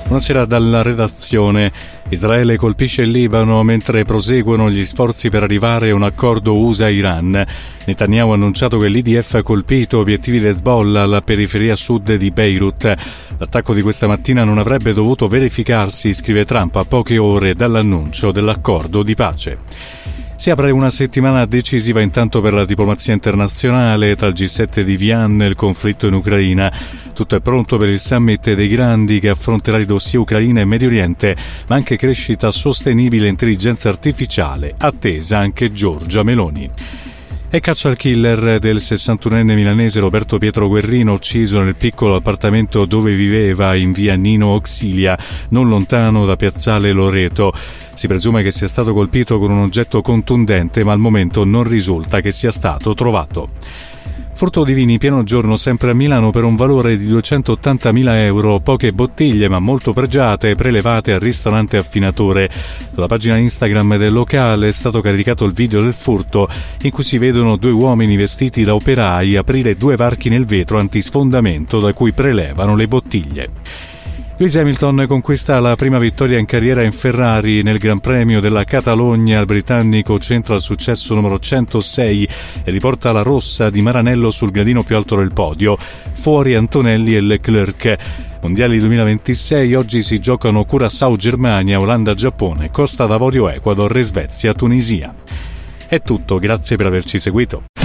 Buonasera dalla redazione. Israele colpisce il Libano mentre proseguono gli sforzi per arrivare a un accordo USA-Iran. Netanyahu ha annunciato che l'IDF ha colpito obiettivi di Hezbollah alla periferia sud di Beirut. L'attacco di questa mattina non avrebbe dovuto verificarsi, scrive Trump a poche ore dall'annuncio dell'accordo di pace. Si apre una settimana decisiva intanto per la diplomazia internazionale, tra il G7 di Vienna e il conflitto in Ucraina. Tutto è pronto per il summit dei grandi che affronterà i dossier Ucraina e Medio Oriente, ma anche crescita sostenibile e intelligenza artificiale, attesa anche Giorgia Meloni. E caccia al killer del 61enne milanese Roberto Pietro Guerrino, ucciso nel piccolo appartamento dove viveva in via Nino Auxilia, non lontano da piazzale Loreto. Si presume che sia stato colpito con un oggetto contundente, ma al momento non risulta che sia stato trovato. Furto di vini pieno giorno sempre a Milano per un valore di 280.000 euro, poche bottiglie ma molto pregiate prelevate al ristorante Affinatore. Sulla pagina Instagram del locale è stato caricato il video del furto in cui si vedono due uomini vestiti da operai aprire due varchi nel vetro antisfondamento da cui prelevano le bottiglie. Lewis Hamilton conquista la prima vittoria in carriera in Ferrari nel Gran Premio della Catalogna. Il britannico centra il successo numero 106 e riporta la rossa di Maranello sul gradino più alto del podio, fuori Antonelli e Leclerc. Mondiali 2026, oggi si giocano Curaçao Germania, Olanda Giappone, Costa d'Avorio Ecuador e Svezia Tunisia. È tutto, grazie per averci seguito.